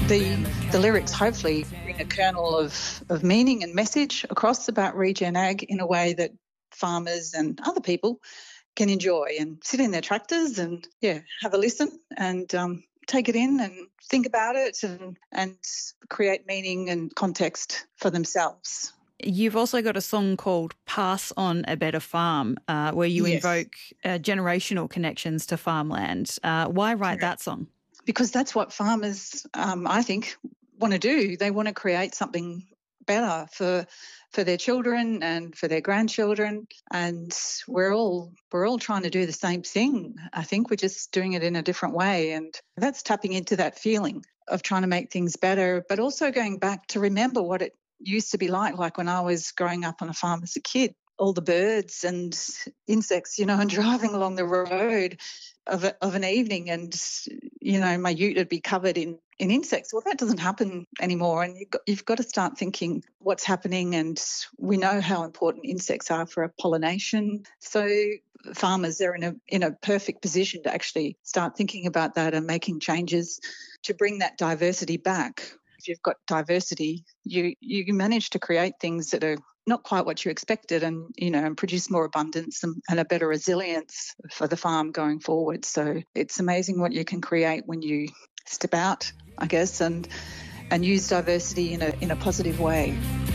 The lyrics hopefully bring a kernel of meaning and message across about regen ag in a way that farmers and other people can enjoy and sit in their tractors and, have a listen and take it in and think about it and create meaning and context for themselves. You've also got a song called Pass on a Better Farm, where you invoke generational connections to farmland. Why write that song? Because that's what farmers, I think, want to do. They want to create something better for their children and for their grandchildren, and we're all trying to do the same thing. I think we're just doing it in a different way, and that's tapping into that feeling of trying to make things better, but also going back to remember what it used to be like when I was growing up on a farm as a kid. All the birds and insects, and driving along the road of an evening and, my ute would be covered in insects. Well, that doesn't happen anymore, and you've got to start thinking what's happening, and we know how important insects are for pollination. So farmers are in a perfect position to actually start thinking about that and making changes to bring that diversity back. If you've got diversity, you manage to create things that are not quite what you expected and, and produce more abundance and a better resilience for the farm going forward. So it's amazing what you can create when you step out, I guess, and use diversity in a positive way.